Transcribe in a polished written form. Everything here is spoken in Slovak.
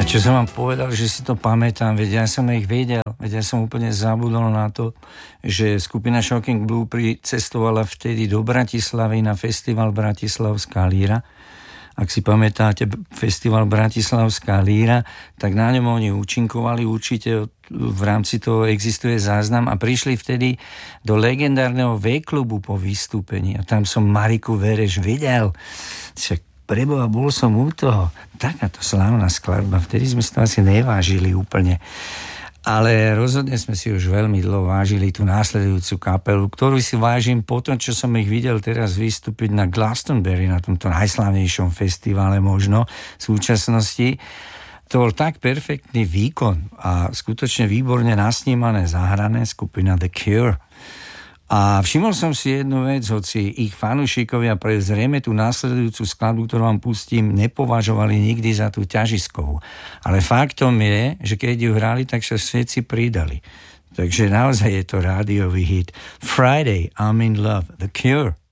A čo som vám povedal, že si to pamätám, veď ja som ich vedel, veď ja som úplne zabudol na to, že skupina Shocking Blue pricestovala vtedy do Bratislavy na festival Bratislavská líra. Ak si pamätáte festival Bratislavská líra, tak na ňom oni účinkovali, určite v rámci toho existuje záznam a prišli vtedy do legendárneho V-klubu po vystúpení a tam som Mariku Vereš videl. Však preboha, bol som u toho. Takáto slávna skladba, vtedy sme si to asi nevážili úplne. Ale rozhodne sme si už veľmi dlho vážili tú následujúcu kapelu, ktorú si vážim po tom, čo som ich videl teraz vystúpiť na Glastonbury, na tomto najslávnejšom festivale možno v súčasnosti. To bol tak perfektný výkon a skutočne výborne nasnímané, zahrané, skupina The Cure. A všimol som si jednu vec, hoci ich fanúšikovia pre zrejme tú následujúcu skladbu, ktorú vám pustím, nepovažovali nikdy za tú ťažiskovú. Ale faktom je, že keď ju hrali, tak sa všetci pridali. Takže naozaj je to rádiový hit. Friday, I'm in love, The Cure.